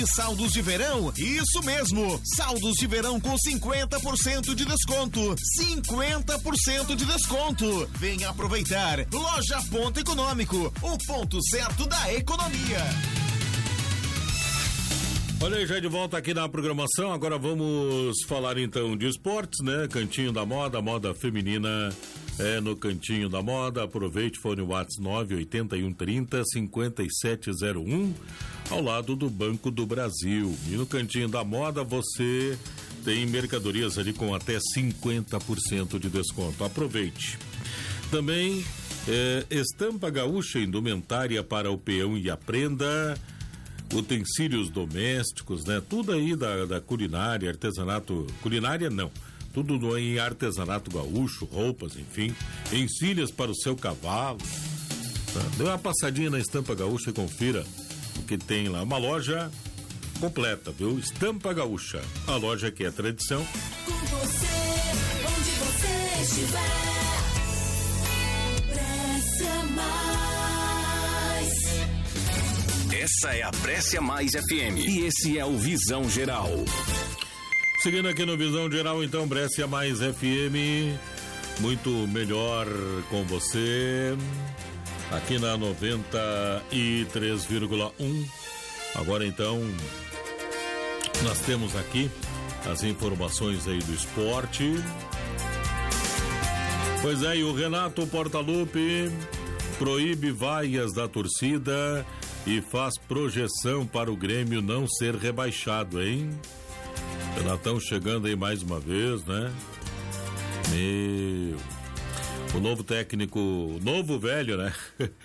Saldos de verão? Isso mesmo! Saldos de verão com 50% de desconto. 50% de desconto. Venha aproveitar. Loja Ponto Econômico, o ponto certo da economia. Olha aí, já de volta aqui na programação. Agora vamos falar então de esportes, né? Cantinho da Moda, moda feminina no Cantinho da Moda. Aproveite, fone WhatsApp 98130-5701, ao lado do Banco do Brasil. E no Cantinho da Moda você tem mercadorias ali com até 50% de desconto. Aproveite. Também estampa gaúcha, indumentária para o peão e a prenda, utensílios domésticos, né? Tudo aí da culinária, artesanato, culinária não, tudo em artesanato gaúcho, roupas, enfim, encilhas para o seu cavalo, tá? Dê uma passadinha na Estampa Gaúcha e confira o que tem lá, uma loja completa, viu? Estampa Gaúcha, a loja que é tradição. Com você, onde você estiver, Brescia Mais. Essa é a Brescia Mais FM e esse é o Visão Geral. Seguindo aqui no Visão Geral, então, Brescia Mais FM, muito melhor com você, aqui na 93,1. Agora então, nós temos aqui as informações aí do esporte. Pois é, e o Renato Portaluppi proíbe vaias da torcida e faz projeção para o Grêmio não ser rebaixado, hein? Renatão chegando aí mais uma vez, né? O novo técnico, novo velho, né?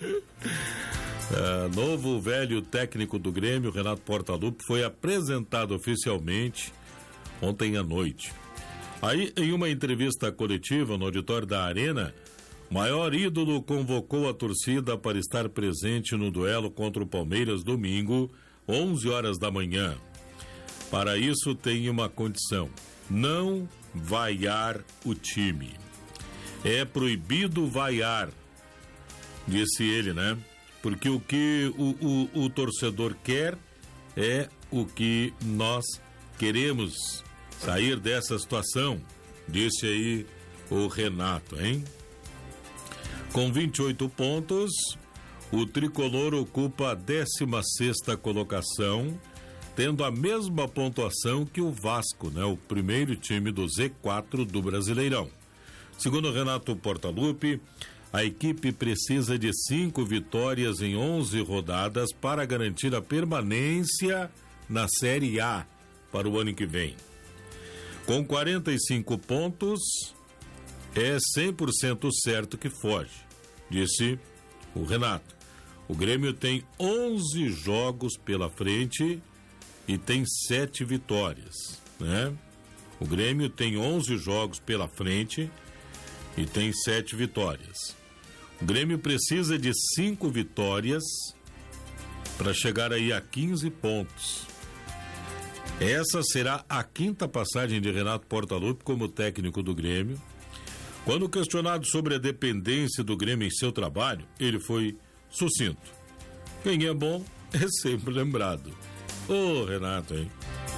Novo velho técnico do Grêmio, Renato Portaluppi, foi apresentado oficialmente ontem à noite. Aí, em uma entrevista coletiva no auditório da Arena, o maior ídolo convocou a torcida para estar presente no duelo contra o Palmeiras domingo, 11 horas da manhã. Para isso tem uma condição: não vaiar o time. É proibido vaiar, disse ele, né? Porque o que o torcedor quer é o que nós queremos, sair dessa situação, disse aí o Renato, hein? Com 28 pontos, o tricolor ocupa a 16ª colocação, tendo a mesma pontuação que o Vasco, né? O primeiro time do Z4 do Brasileirão. Segundo Renato Portaluppi, a equipe precisa de 5 vitórias em 11 rodadas para garantir a permanência na Série A para o ano que vem. Com 45 pontos, é 100% certo que foge, disse o Renato. O Grêmio tem 11 jogos pela frente e tem 7 vitórias, né? O Grêmio tem 11 jogos pela frente e tem 7 vitórias. O Grêmio precisa de 5 vitórias para chegar aí a 15 pontos. Essa será a 5ª passagem de Renato Portaluppi como técnico do Grêmio. Quando questionado sobre a dependência do Grêmio em seu trabalho, ele foi sucinto. Quem é bom é sempre lembrado. Ô, Renato, hein?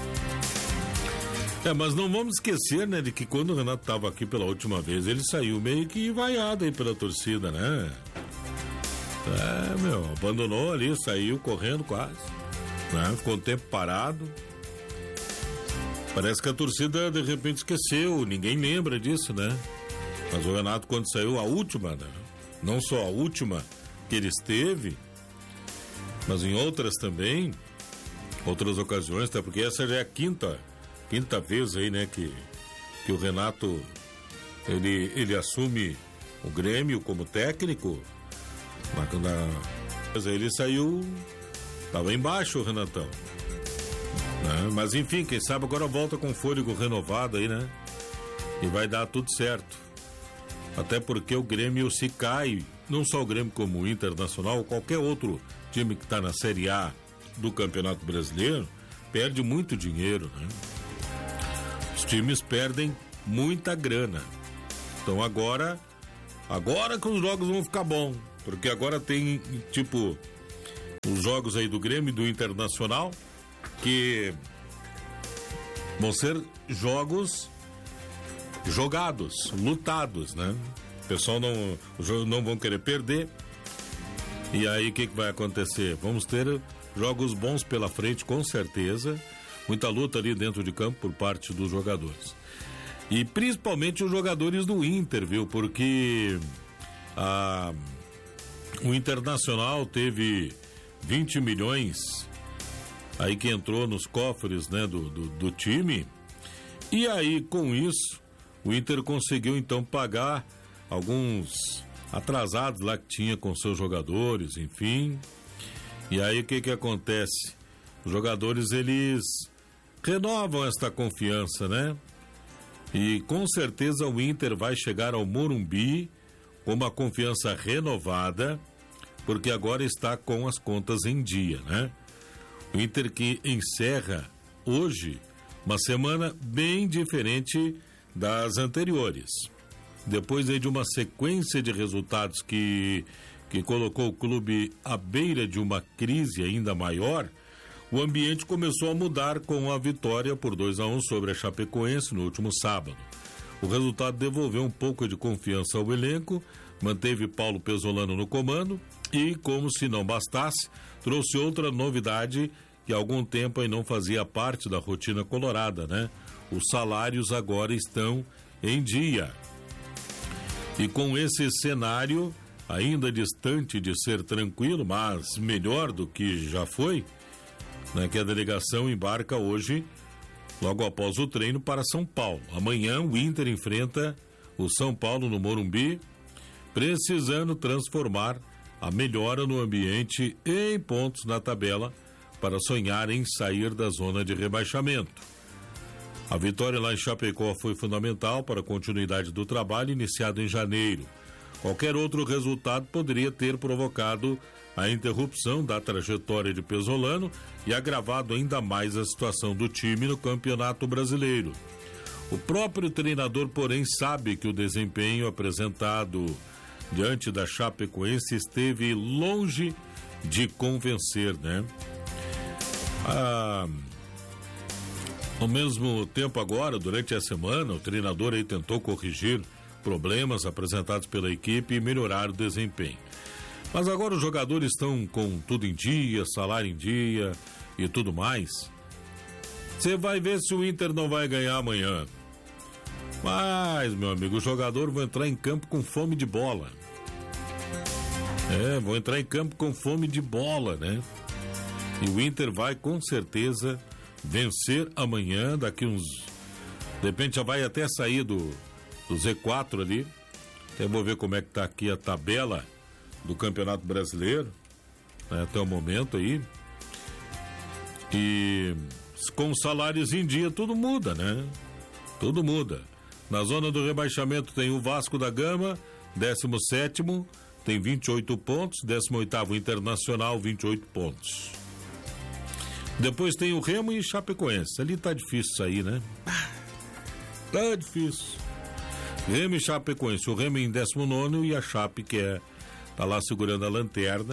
Mas não vamos esquecer, né, de que quando o Renato estava aqui pela última vez, ele saiu meio que vaiado aí pela torcida, né? Abandonou ali, saiu correndo quase, né? Ficou um tempo parado. Parece que a torcida de repente esqueceu, ninguém lembra disso, né? Mas o Renato, quando saiu a última, né? Não só a última que ele esteve, mas em outras também, outras ocasiões, até porque essa já é a quinta vez aí, né, que o Renato ele assume o Grêmio como técnico. Mas aí ele saiu, tava embaixo o Renatão, né? Mas enfim, quem sabe agora volta com fôlego renovado aí, né? E vai dar tudo certo. Até porque o Grêmio, se cai, não só o Grêmio como o Internacional, qualquer outro time que está na Série A do Campeonato Brasileiro, perde muito dinheiro, né? Os times perdem muita grana. Então agora que os jogos vão ficar bons, porque agora tem, tipo, os jogos aí do Grêmio e do Internacional, que vão ser jogos jogados, lutados, né? O pessoal não vão querer perder. E aí o que vai acontecer? Vamos ter jogos bons pela frente, com certeza. Muita luta ali dentro de campo por parte dos jogadores. E principalmente os jogadores do Inter, viu? Porque o Internacional teve 20 milhões aí que entrou nos cofres, né, do time. E aí, com isso, o Inter conseguiu então pagar alguns atrasados lá que tinha com seus jogadores, enfim. E aí o que acontece? Os jogadores, eles renovam esta confiança, né? E com certeza o Inter vai chegar ao Morumbi com uma confiança renovada, porque agora está com as contas em dia, né? O Inter que encerra hoje uma semana bem diferente das anteriores. Depois aí de uma sequência de resultados que colocou o clube à beira de uma crise ainda maior, o ambiente começou a mudar com a vitória por 2-1 sobre a Chapecoense no último sábado. O resultado devolveu um pouco de confiança ao elenco, manteve Paulo Pesolano no comando e, como se não bastasse, trouxe outra novidade que há algum tempo aí não fazia parte da rotina colorada, né? Os salários agora estão em dia. E com esse cenário, ainda distante de ser tranquilo, mas melhor do que já foi, né, que a delegação embarca hoje, logo após o treino, para São Paulo. Amanhã o Inter enfrenta o São Paulo no Morumbi, precisando transformar a melhora no ambiente em pontos na tabela para sonhar em sair da zona de rebaixamento. A vitória lá em Chapecó foi fundamental para a continuidade do trabalho iniciado em janeiro. Qualquer outro resultado poderia ter provocado a interrupção da trajetória de Pesolano e agravado ainda mais a situação do time no Campeonato Brasileiro. O próprio treinador, porém, sabe que o desempenho apresentado diante da Chapecoense esteve longe de convencer, né? Ao mesmo tempo agora, durante a semana, o treinador aí tentou corrigir problemas apresentados pela equipe e melhorar o desempenho. Mas agora os jogadores estão com tudo em dia, salário em dia e tudo mais. Você vai ver se o Inter não vai ganhar amanhã. Mas, meu amigo, os jogadores vão entrar em campo com fome de bola. Vão entrar em campo com fome de bola, né? E o Inter vai, com certeza, vencer amanhã, daqui uns... De repente já vai até sair do Z4 ali. Até vou ver como é que tá aqui a tabela do Campeonato Brasileiro, né, até o momento aí. E com salários em dia tudo muda, né? Tudo muda. Na zona do rebaixamento tem o Vasco da Gama, 17º, tem 28 pontos, 18º Internacional, 28 pontos. Depois tem o Remo e Chapecoense. Ali tá difícil sair, né? Tá difícil. Remo e Chapecoense. O Remo em 19º e a Chape que tá lá segurando a lanterna.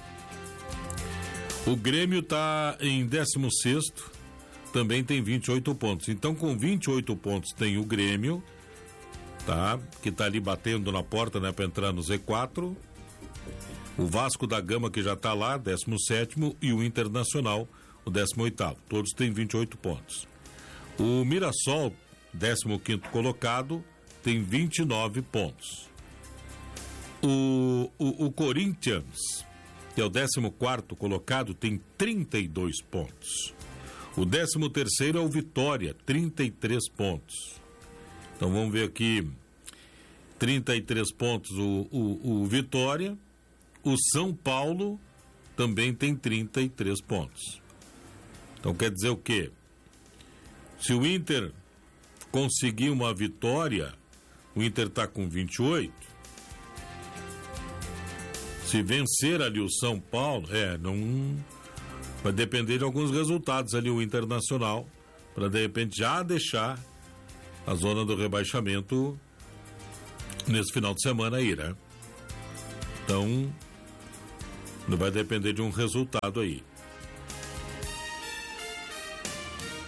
O Grêmio tá em 16º, também tem 28 pontos. Então, com 28 pontos tem o Grêmio, tá? Que tá ali batendo na porta, né? Pra entrar no Z4. O Vasco da Gama, que já tá lá, 17º, e o Internacional, o 18º. Todos têm 28 pontos. O Mirassol, 15º colocado, tem 29 pontos. O Corinthians, que é o 14º colocado, tem 32 pontos. O 13º é o Vitória, 33 pontos. Então vamos ver aqui, 33 pontos o Vitória. O São Paulo também tem 33 pontos. Então quer dizer o quê? Se o Inter conseguir uma vitória, o Inter está com 28. Se vencer ali o São Paulo, não vai depender de alguns resultados ali o Internacional, para de repente já deixar a zona do rebaixamento nesse final de semana aí, né? Então, não vai depender de um resultado aí.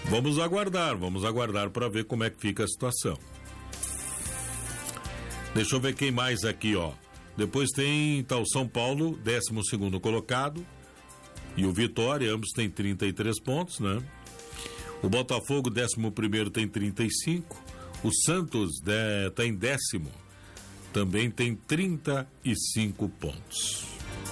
Vamos aguardar para ver como é que fica a situação. Deixa eu ver quem mais aqui, ó. Depois tem o São Paulo, 12º colocado, e o Vitória, ambos têm 33 pontos, né? O Botafogo, 11º, tem 35. O Santos está em 10º, também tem 35 pontos.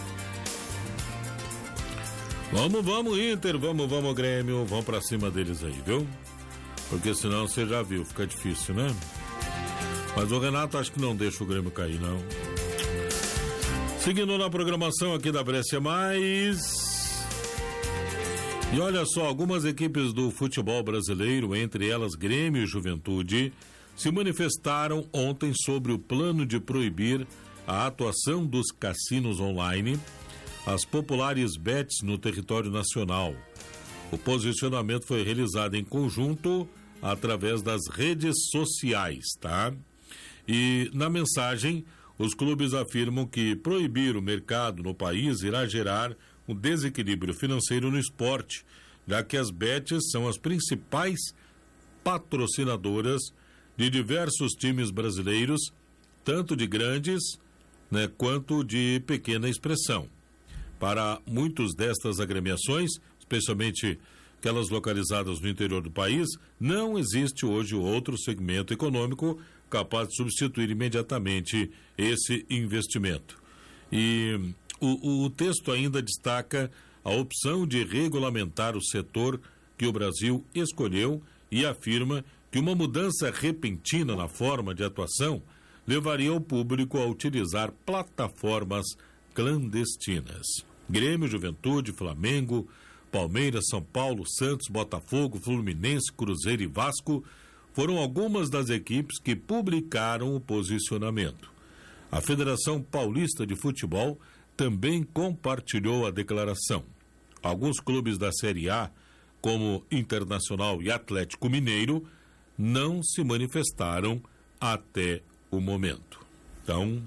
Vamos, Inter, vamos, Grêmio, vamos pra cima deles aí, viu? Porque senão você já viu, fica difícil, né? Mas o Renato acho que não deixa o Grêmio cair, não. Seguindo na programação aqui da Brescia Mais. E olha só, algumas equipes do futebol brasileiro, entre elas Grêmio e Juventude, se manifestaram ontem sobre o plano de proibir a atuação dos cassinos online, as populares bets no território nacional. O posicionamento foi realizado em conjunto através das redes sociais, tá? E na mensagem, os clubes afirmam que proibir o mercado no país irá gerar um desequilíbrio financeiro no esporte, já que as bets são as principais patrocinadoras de diversos times brasileiros, tanto de grandes, né, quanto de pequena expressão. Para muitos destas agremiações, especialmente aquelas localizadas no interior do país, não existe hoje outro segmento econômico capaz de substituir imediatamente esse investimento. E o texto ainda destaca a opção de regulamentar o setor que o Brasil escolheu e afirma que uma mudança repentina na forma de atuação levaria o público a utilizar plataformas clandestinas. Grêmio, Juventude, Flamengo, Palmeiras, São Paulo, Santos, Botafogo, Fluminense, Cruzeiro e Vasco foram algumas das equipes que publicaram o posicionamento. A Federação Paulista de Futebol também compartilhou a declaração. Alguns clubes da Série A, como Internacional e Atlético Mineiro, não se manifestaram até o momento. Então,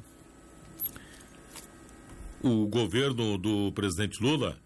o governo do presidente Lula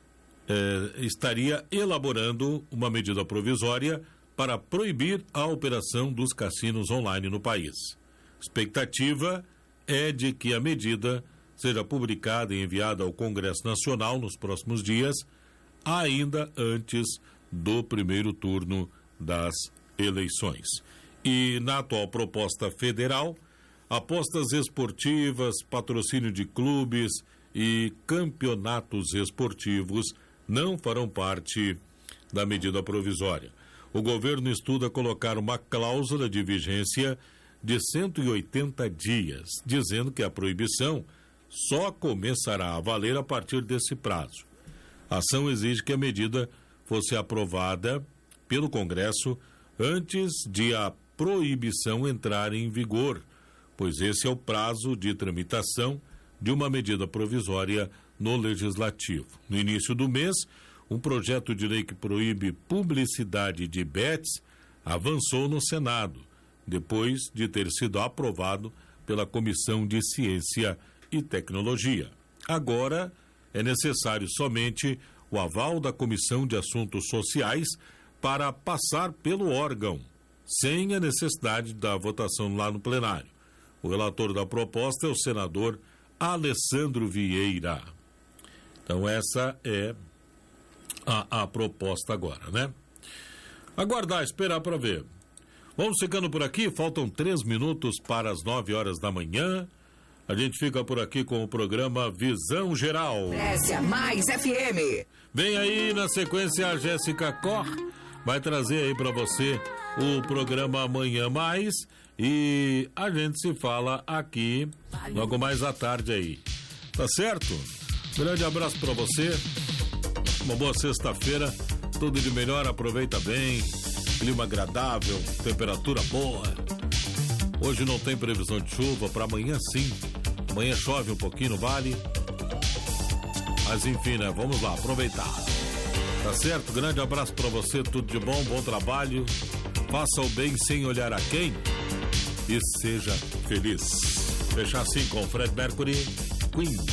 estaria elaborando uma medida provisória para proibir a operação dos cassinos online no país. Expectativa é de que a medida seja publicada e enviada ao Congresso Nacional nos próximos dias, ainda antes do primeiro turno das eleições. E na atual proposta federal, apostas esportivas, patrocínio de clubes e campeonatos esportivos não farão parte da medida provisória. O governo estuda colocar uma cláusula de vigência de 180 dias, dizendo que a proibição só começará a valer a partir desse prazo. A ação exige que a medida fosse aprovada pelo Congresso antes de a proibição entrar em vigor, pois esse é o prazo de tramitação de uma medida provisória no Legislativo. No início do mês, um projeto de lei que proíbe publicidade de bets avançou no Senado, depois de ter sido aprovado pela Comissão de Ciência e Tecnologia. Agora, é necessário somente o aval da Comissão de Assuntos Sociais para passar pelo órgão, sem a necessidade da votação lá no plenário. O relator da proposta é o senador Alessandro Vieira. Então, essa é a proposta agora, né? Aguardar, esperar para ver. Vamos ficando por aqui, faltam 3 minutos para as 9 horas da manhã. A gente fica por aqui com o programa Visão Geral. Brescia Mais FM. Vem aí na sequência a Jéssica Cor, vai trazer aí para você o programa Amanhã Mais e a gente se fala aqui logo mais à tarde aí. Tá certo? Grande abraço para você. Uma boa sexta-feira, tudo de melhor, aproveita bem, clima agradável, temperatura boa. Hoje não tem previsão de chuva, para amanhã sim. Amanhã chove um pouquinho no vale. Mas enfim, né? Vamos lá, aproveitar. Tá certo? Grande abraço para você, tudo de bom, bom trabalho. Faça o bem sem olhar a quem e seja feliz. Fechar assim com o Fred Mercury, Queen.